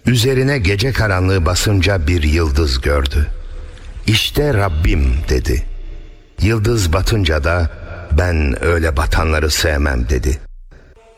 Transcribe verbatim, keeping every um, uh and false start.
Üzerine gece karanlığı basınca bir yıldız gördü. İşte Rabbim dedi. Yıldız batınca da ben öyle batanları sevmem dedi.